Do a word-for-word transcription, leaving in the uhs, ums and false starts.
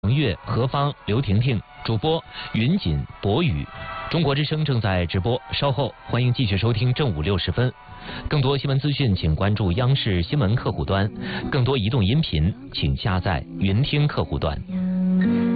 月、何芳、刘婷婷，主播云锦、博宇。中国之声正在直播，稍后欢迎继续收听正午六十分。更多新闻资讯，请关注央视新闻客户端；更多移动音频，请下载云听客户端。